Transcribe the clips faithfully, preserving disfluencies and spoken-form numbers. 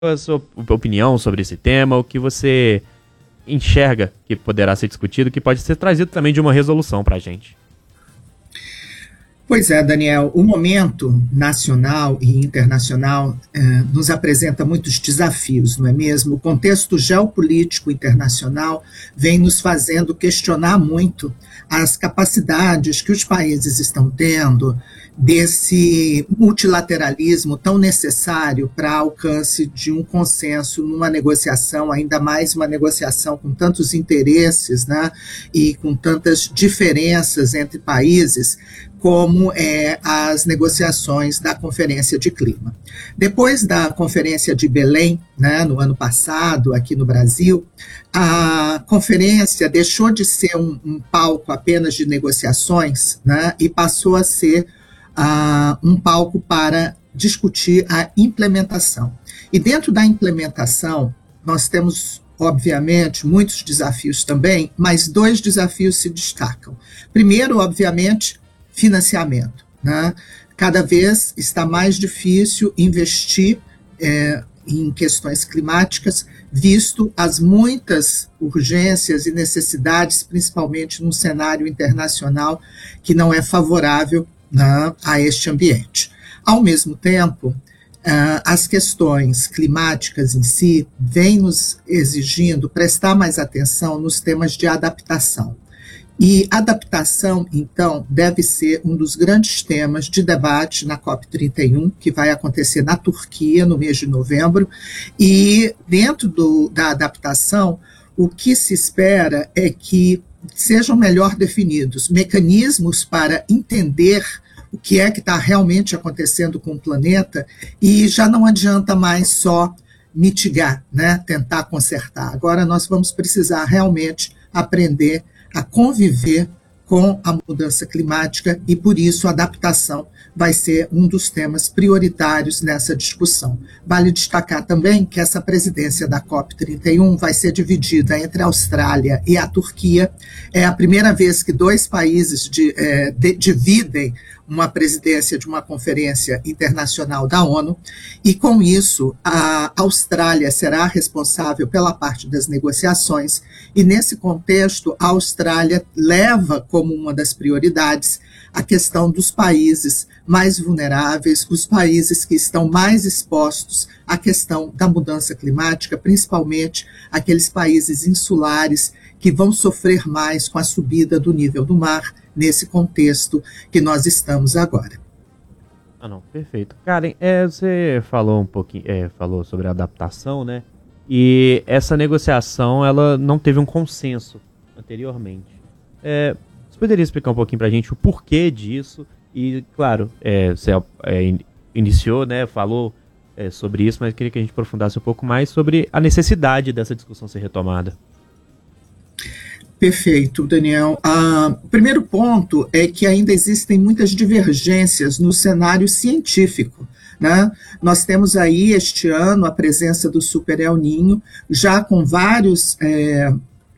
a sua opinião sobre esse tema, o que você enxerga que poderá ser discutido, que pode ser trazido também de uma resolução para a gente. Pois é, Daniel, o momento nacional e internacional eh, nos apresenta muitos desafios, não é mesmo? O contexto geopolítico internacional vem nos fazendo questionar muito as capacidades que os países estão tendo desse multilateralismo tão necessário para alcance de um consenso numa negociação, ainda mais uma negociação com tantos interesses, né, e com tantas diferenças entre países, como é, as negociações da Conferência de Clima. Depois da Conferência de Belém, né, no ano passado, aqui no Brasil, a conferência deixou de ser um, um palco apenas de negociações, né, e passou a ser uh, um palco para discutir a implementação. E dentro da implementação, nós temos, obviamente, muitos desafios também, mas dois desafios se destacam. Primeiro, obviamente, financiamento, né? Cada vez está mais difícil investir é, em questões climáticas, visto as muitas urgências e necessidades, principalmente num cenário internacional que não é favorável, né, a este ambiente. Ao mesmo tempo, uh, as questões climáticas em si vêm nos exigindo prestar mais atenção nos temas de adaptação. E adaptação, então, deve ser um dos grandes temas de debate na COP trinta e um, que vai acontecer na Turquia no mês de novembro. E dentro do, da adaptação, o que se espera é que sejam melhor definidos mecanismos para entender o que é que está realmente acontecendo com o planeta, e já não adianta mais só mitigar, né, tentar consertar. Agora nós vamos precisar realmente aprender a conviver com a mudança climática, e por isso a adaptação vai ser um dos temas prioritários nessa discussão. Vale destacar também que essa presidência da COP trinta e um vai ser dividida entre a Austrália e a Turquia. É a primeira vez que dois países de, é, de, dividem uma presidência de uma conferência internacional da ONU, e com isso a Austrália será responsável pela parte das negociações, e nesse contexto a Austrália leva como uma das prioridades a questão dos países mais vulneráveis, os países que estão mais expostos à questão da mudança climática, principalmente aqueles países insulares que vão sofrer mais com a subida do nível do mar nesse contexto que nós estamos agora. Ah, não, perfeito. Karen, é, você falou um pouquinho, é, falou sobre a adaptação, né? E essa negociação, ela não teve um consenso anteriormente. É, você poderia explicar um pouquinho pra gente o porquê disso? E, claro, é, você é, iniciou, né, falou é, sobre isso, mas queria que a gente aprofundasse um pouco mais sobre a necessidade dessa discussão ser retomada. Perfeito, Daniel. Ah, o primeiro ponto é que ainda existem muitas divergências no cenário científico, né? Nós temos aí este ano a presença do Super El Niño, já com vários é,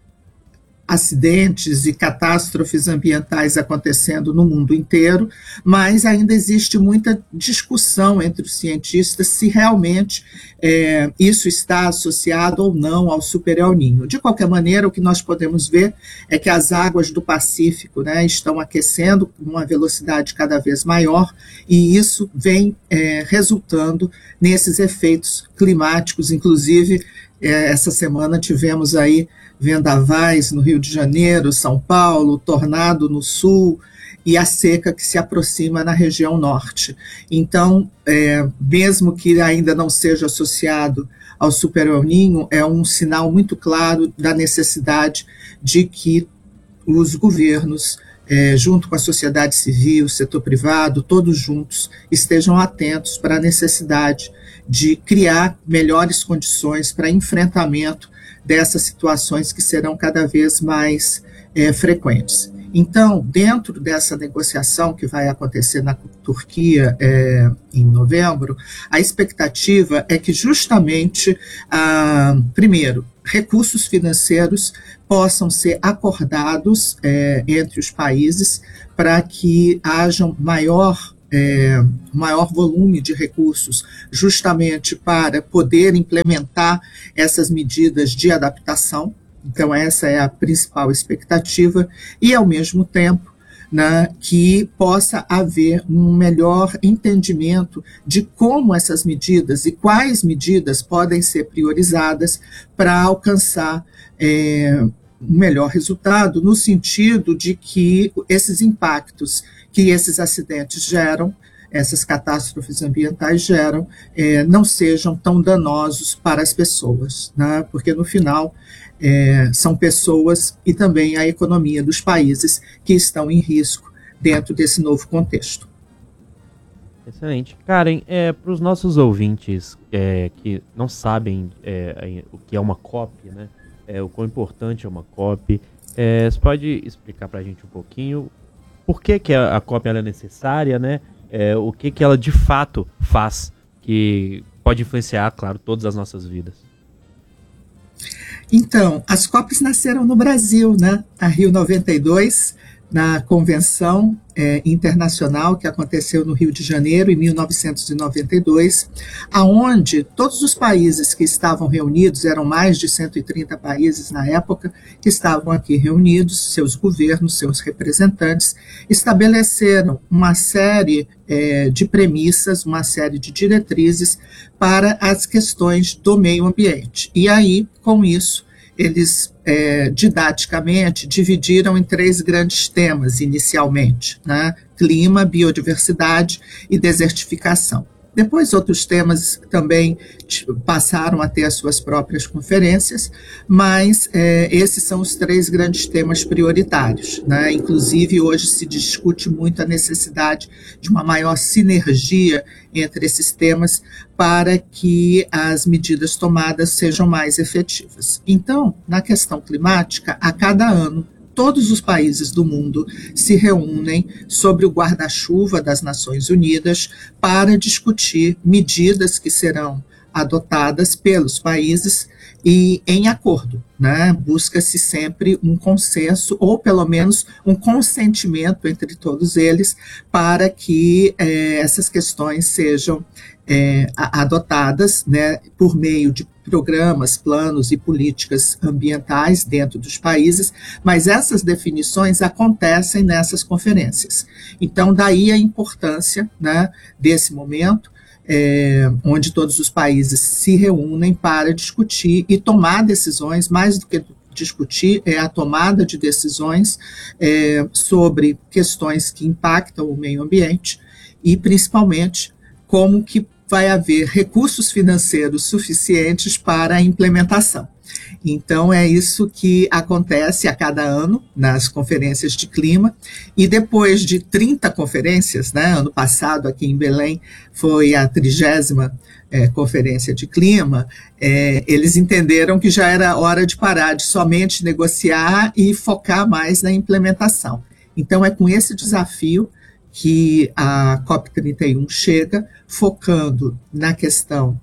acidentes e catástrofes ambientais acontecendo no mundo inteiro, mas ainda existe muita discussão entre os cientistas se realmente é, isso está associado ou não ao Super El Niño. De qualquer maneira, o que nós podemos ver é que as águas do Pacífico, né, estão aquecendo com uma velocidade cada vez maior, e isso vem é, resultando nesses efeitos climáticos. Inclusive, é, essa semana tivemos aí vendavais no Rio de Janeiro, São Paulo, tornado no sul, e a seca que se aproxima na região norte. Então, é, mesmo que ainda não seja associado ao Super El Niño, é um sinal muito claro da necessidade de que os governos, é, junto com a sociedade civil, o setor privado, todos juntos, estejam atentos para a necessidade de criar melhores condições para enfrentamento dessas situações que serão cada vez mais é, frequentes. Então, dentro dessa negociação que vai acontecer na Turquia é, em novembro, a expectativa é que justamente, ah, primeiro, recursos financeiros possam ser acordados é, entre os países para que haja maior é, maior volume de recursos, justamente para poder implementar essas medidas de adaptação. Então, essa é a principal expectativa, e, ao mesmo tempo, né, que possa haver um melhor entendimento de como essas medidas e quais medidas podem ser priorizadas para alcançar é, um melhor resultado, no sentido de que esses impactos que esses acidentes geram, essas catástrofes ambientais geram, é, não sejam tão danosos para as pessoas, né? Porque, no final, é, são pessoas e também a economia dos países que estão em risco dentro desse novo contexto. Excelente. Karen, é, para os nossos ouvintes é, que não sabem é, o que é uma COP, né? É, o quão importante é uma COP, é, você pode explicar para a gente um pouquinho por que, que a, a COP ela é necessária, né? É, o que, que ela de fato faz, que pode influenciar, claro, todas as nossas vidas? Então, as COPs nasceram no Brasil, né? A Rio noventa e dois, na convenção é, internacional que aconteceu no Rio de Janeiro em mil novecentos e noventa e dois, aonde todos os países que estavam reunidos, eram mais de cento e trinta países na época, que estavam aqui reunidos, seus governos, seus representantes, estabeleceram uma série é, de premissas, uma série de diretrizes para as questões do meio ambiente. E aí, com isso, eles é, didaticamente dividiram em três grandes temas inicialmente, né? Clima, biodiversidade e desertificação. Depois outros temas também passaram a ter as suas próprias conferências, mas é, esses são os três grandes temas prioritários, né? Inclusive, hoje se discute muito a necessidade de uma maior sinergia entre esses temas para que as medidas tomadas sejam mais efetivas. Então, na questão climática, a cada ano, todos os países do mundo se reúnem sobre o guarda-chuva das Nações Unidas para discutir medidas que serão adotadas pelos países e em acordo, né? Busca-se sempre um consenso ou pelo menos um consentimento entre todos eles para que é, essas questões sejam é, adotadas, né, por meio de programas, planos e políticas ambientais dentro dos países, mas essas definições acontecem nessas conferências. Então, daí a importância, né, desse momento, É, onde todos os países se reúnem para discutir e tomar decisões, mais do que discutir, é a tomada de decisões é, sobre questões que impactam o meio ambiente e, principalmente, como que vai haver recursos financeiros suficientes para a implementação. Então, é isso que acontece a cada ano nas conferências de clima, e depois de trinta conferências, né, ano passado aqui em Belém foi a trigésima é, conferência de clima, é, eles entenderam que já era hora de parar de somente negociar e focar mais na implementação. Então, é com esse desafio que a COP trinta e um chega, focando na questão,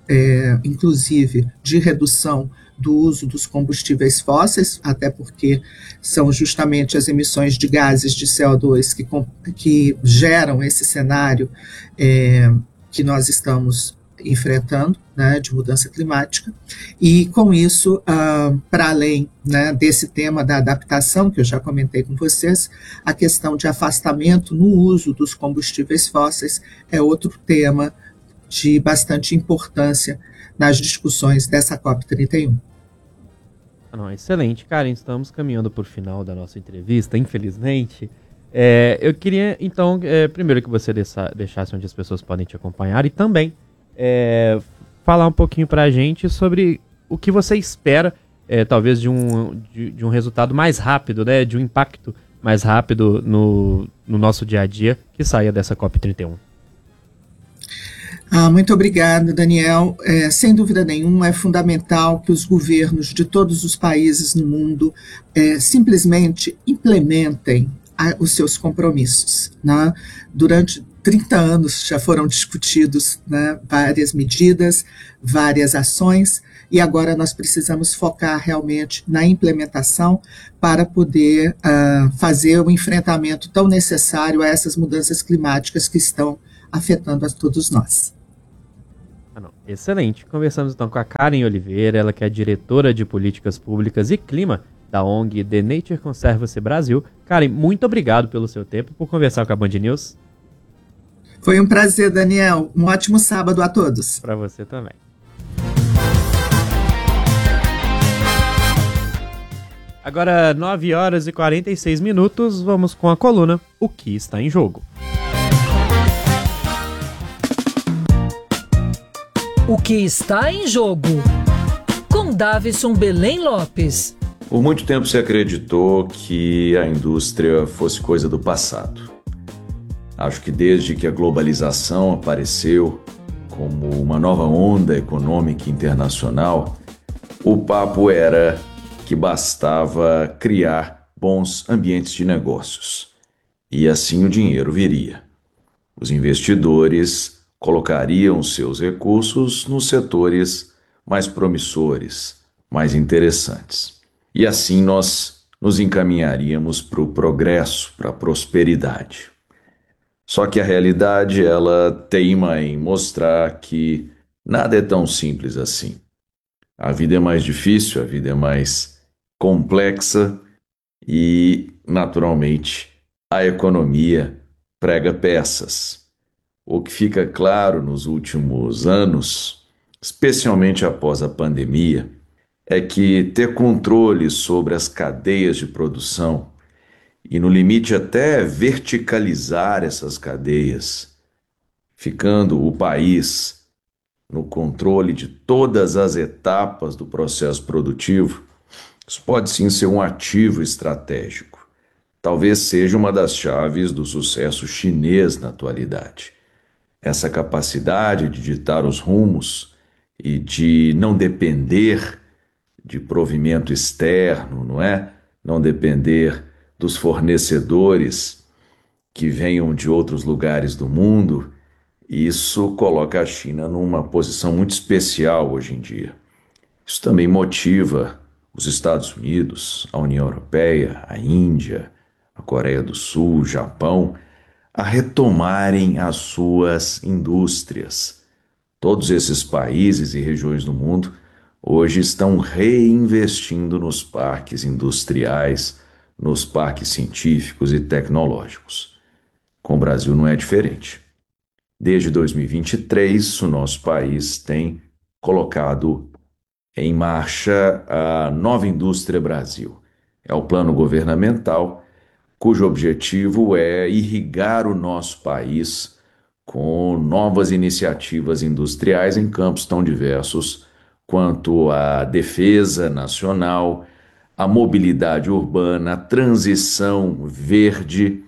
é, inclusive, de redução do uso dos combustíveis fósseis, até porque são justamente as emissões de gases de C O dois que, que geram esse cenário é, que nós estamos enfrentando, né, de mudança climática, e com isso, ah, para além, né, desse tema da adaptação, que eu já comentei com vocês, a questão de afastamento no uso dos combustíveis fósseis é outro tema de bastante importância nas discussões dessa COP trinta e um. Ah, não, excelente, Karen, estamos caminhando para o final da nossa entrevista, infelizmente. É, eu queria, então, é, primeiro que você deixa, deixasse onde as pessoas podem te acompanhar e também é, falar um pouquinho para a gente sobre o que você espera, é, talvez, de um, de, de um resultado mais rápido, né, de um impacto mais rápido no, no nosso dia a dia que saia dessa COP trinta e um. Ah, muito obrigada, Daniel. É, sem dúvida nenhuma, é fundamental que os governos de todos os países no mundo é, simplesmente implementem a, os seus compromissos, né? Durante trinta anos já foram discutidos, né, várias medidas, várias ações, e agora nós precisamos focar realmente na implementação para poder uh, fazer o enfrentamento tão necessário a essas mudanças climáticas que estão afetando a todos nós. Ah, não. Excelente. Conversamos então com a Karen Oliveira, ela que é diretora de Políticas Públicas e Clima da O N G The Nature Conservancy Brasil. Karen, muito obrigado pelo seu tempo por conversar com a Band News. Foi um prazer, Daniel. Um ótimo sábado a todos. Para você também. Agora, nove horas e quarenta e seis minutos, vamos com a coluna O que está em jogo. O que está em jogo? Com Davison Belém Lopes. Por muito tempo se acreditou que a indústria fosse coisa do passado. Acho que desde que a globalização apareceu como uma nova onda econômica internacional, o papo era que bastava criar bons ambientes de negócios. E assim o dinheiro viria. Os investidores colocariam seus recursos nos setores mais promissores, mais interessantes. E assim nós nos encaminharíamos para o progresso, para a prosperidade. Só que a realidade, ela teima em mostrar que nada é tão simples assim. A vida é mais difícil, a vida é mais complexa e, naturalmente, a economia prega peças. O que fica claro nos últimos anos, especialmente após a pandemia, é que ter controle sobre as cadeias de produção e, no limite, até verticalizar essas cadeias, ficando o país no controle de todas as etapas do processo produtivo, isso pode sim ser um ativo estratégico. Talvez seja uma das chaves do sucesso chinês na atualidade. Essa capacidade de ditar os rumos e de não depender de provimento externo, não é? Não depender dos fornecedores que venham de outros lugares do mundo, isso coloca a China numa posição muito especial hoje em dia. Isso também motiva os Estados Unidos, a União Europeia, a Índia, a Coreia do Sul, o Japão, a retomarem as suas indústrias. Todos esses países e regiões do mundo hoje estão reinvestindo nos parques industriais, nos parques científicos e tecnológicos. Com o Brasil não é diferente. Desde dois mil e vinte e três, o nosso país tem colocado em marcha a Nova Indústria Brasil. É o plano governamental cujo objetivo é irrigar o nosso país com novas iniciativas industriais em campos tão diversos quanto a defesa nacional, a mobilidade urbana, a transição verde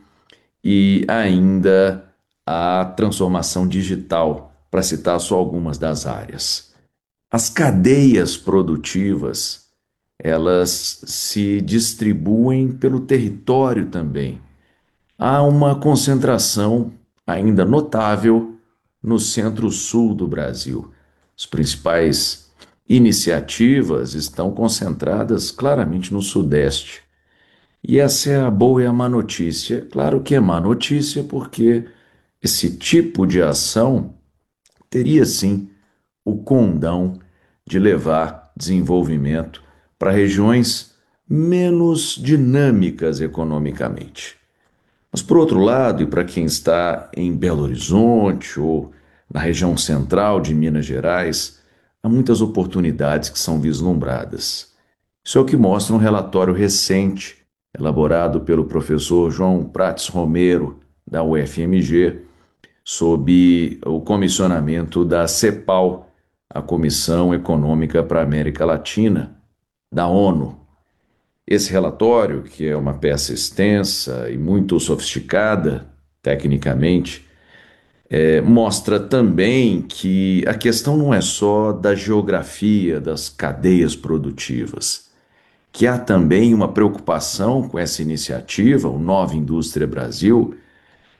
e ainda a transformação digital, para citar só algumas das áreas. As cadeias produtivas, elas se distribuem pelo território também. Há uma concentração ainda notável no centro-sul do Brasil. As principais iniciativas estão concentradas claramente no sudeste. E essa é a boa e a má notícia. Claro que é má notícia porque esse tipo de ação teria sim o condão de levar desenvolvimento para regiões menos dinâmicas economicamente. Mas, por outro lado, e para quem está em Belo Horizonte ou na região central de Minas Gerais, há muitas oportunidades que são vislumbradas. Isso é o que mostra um relatório recente, elaborado pelo professor João Prates Romero, da U F M G, sob o comissionamento da CEPAL, a Comissão Econômica para a América Latina, da ONU. Esse relatório, que é uma peça extensa e muito sofisticada, tecnicamente, é, mostra também que a questão não é só da geografia das cadeias produtivas, que há também uma preocupação com essa iniciativa, o Nova Indústria Brasil,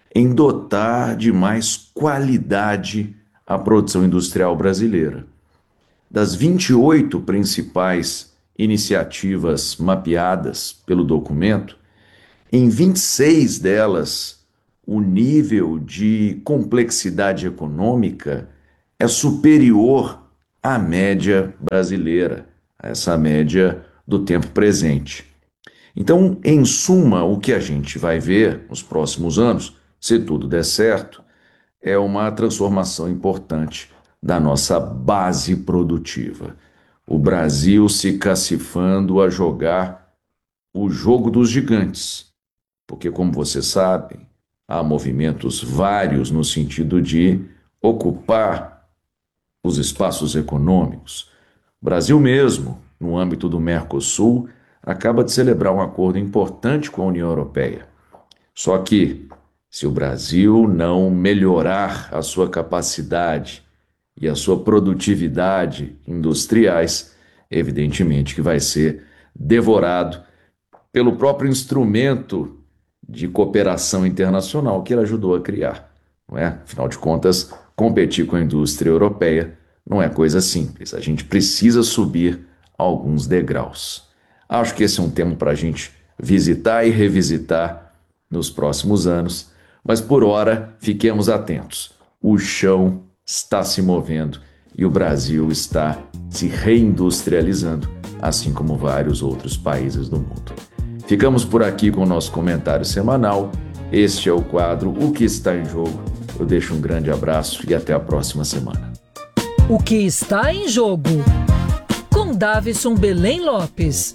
em dotar de mais qualidade a produção industrial brasileira. Das vinte e oito principais iniciativas mapeadas pelo documento, em vinte e seis delas, o nível de complexidade econômica é superior à média brasileira, a essa média do tempo presente. Então, em suma, o que a gente vai ver nos próximos anos, se tudo der certo, é uma transformação importante da nossa base produtiva. O Brasil se cacifando a jogar o jogo dos gigantes, porque, como vocês sabem, há movimentos vários no sentido de ocupar os espaços econômicos. O Brasil mesmo, no âmbito do Mercosul, acaba de celebrar um acordo importante com a União Europeia. Só que, se o Brasil não melhorar a sua capacidade e a sua produtividade industriais, evidentemente que vai ser devorado pelo próprio instrumento de cooperação internacional que ele ajudou a criar, não é? Afinal de contas, competir com a indústria europeia não é coisa simples. A gente precisa subir alguns degraus. Acho que esse é um tema para a gente visitar e revisitar nos próximos anos, mas por hora fiquemos atentos. O chão está se movendo e o Brasil está se reindustrializando, assim como vários outros países do mundo. Ficamos por aqui com o nosso comentário semanal. Este é o quadro O que está em jogo. Eu deixo um grande abraço e até a próxima semana. O que está em jogo? Com Davison Belém Lopes.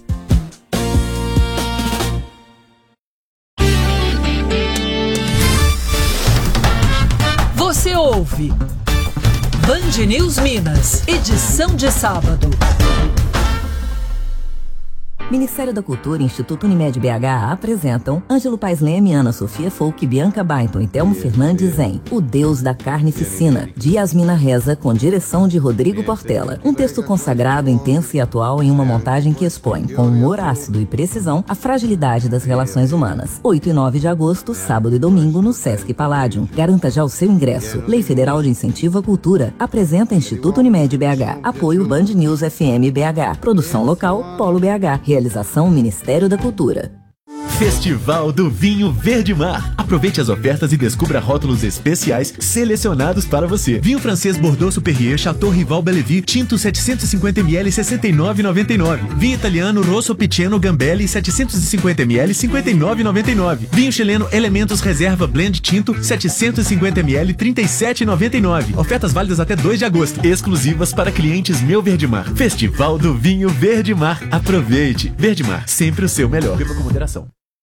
Você ouve Band News Minas, edição de sábado. Ministério da Cultura e Instituto Unimed B H apresentam Ângelo Paes Leme, Ana Sofia Folk, Bianca Bainton e Telmo Fernandes em O Deus da Carnificina, de Yasmina Reza, com direção de Rodrigo Portela. Um texto consagrado, intenso e atual em uma montagem que expõe, com humor ácido e precisão, a fragilidade das relações humanas. oito e nove de agosto, sábado e domingo, no Sesc Palladium. Garanta já o seu ingresso. Lei Federal de Incentivo à Cultura. Apresenta Instituto Unimed B H. Apoio Band News F M B H. Produção local, Polo B H. Realização Ministério da Cultura. Festival do Vinho Verde Mar. Aproveite as ofertas e descubra rótulos especiais selecionados para você. Vinho francês Bordeaux Superrier Chateau Rival Bellevue Tinto setecentos e cinquenta mililitros sessenta e nove reais e noventa e nove centavos. Vinho italiano Rosso Piceno Gambelli setecentos e cinquenta mililitros cinquenta e nove reais e noventa e nove centavos. Vinho chileno Elementos Reserva Blend Tinto setecentos e cinquenta mililitros trinta e sete reais e noventa e nove centavos. Ofertas válidas até dois de agosto. Exclusivas para clientes Meu Verde Mar. Festival do Vinho Verde Mar. Aproveite. Verde Mar, sempre o seu melhor. Beba com moderação.